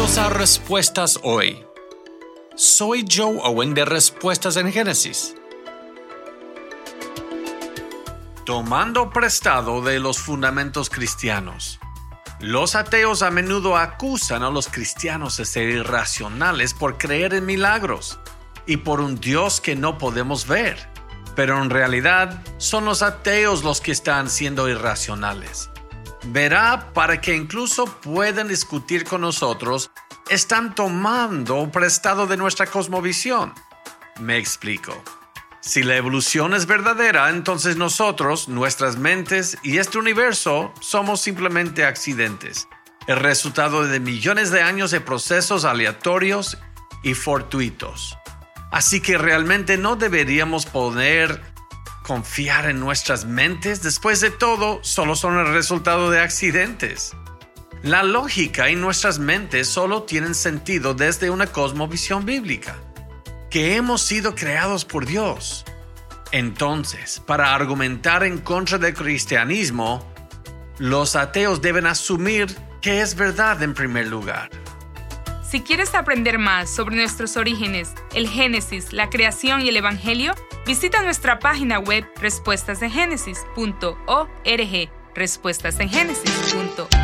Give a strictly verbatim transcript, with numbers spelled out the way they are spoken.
Bienvenidos a Respuestas Hoy. Soy Joe Owen de Respuestas en Génesis. Tomando prestado de los fundamentos cristianos. Los ateos a menudo acusan a los cristianos de ser irracionales por creer en milagros y por un Dios que no podemos ver. Pero en realidad son los ateos los que están siendo irracionales. Verá, para que incluso puedan discutir con nosotros, están tomando prestado de nuestra cosmovisión. Me explico. Si la evolución es verdadera, entonces nosotros, nuestras mentes y este universo somos simplemente accidentes, el resultado de millones de años de procesos aleatorios y fortuitos. Así que realmente no deberíamos poder confiar en nuestras mentes. Después de todo, solo son el resultado de accidentes. La lógica y nuestras mentes solo tienen sentido desde una cosmovisión bíblica, que hemos sido creados por Dios. Entonces, para argumentar en contra del cristianismo, los ateos deben asumir que es verdad en primer lugar. Si quieres aprender más sobre nuestros orígenes, el Génesis, la creación y el Evangelio, visita nuestra página web respuestas en génesis punto org, respuestas en génesis punto org.